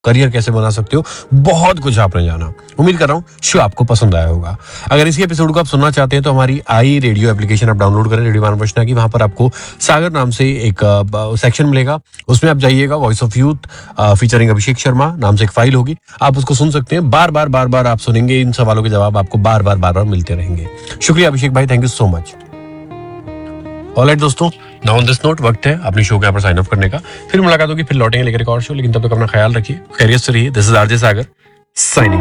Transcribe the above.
Career कैसे बना सकते हो, बहुत कुछ आपने जाना। उम्मीद कर रहा हूँ शो आपको पसंद आया होगा। अगर इसी एपिसोड को आप सुनना चाहते हैं तो हमारी आई रेडियो एप्लीकेशन आप डाउनलोड करें, रेडियो मानवचना की। वहां पर आपको सागर नाम से एक सेक्शन मिलेगा, उसमें आप जाइएगा। Voice of youth featuring Abhishek Sharma नाम से एक फाइल होगी, आप उसको सुन सकते हैं। बार बार आप सुनेंगे, इन सवालों के जवाब आपको बार बार मिलते रहेंगे। शुक्रिया अभिषेक भाई, thank you so much. Alright दोस्तों, नाउ ऑन दिस नोट वक्त है अपनी शो के यहाँ पर साइन ऑफ करने का। फिर मुलाकात होगी, फिर लौटेंगे लेकर एक और शो, लेकिन तब तक अपना ख्याल रखिए, खैरियत से रहिए। This is RJ Sagar signing.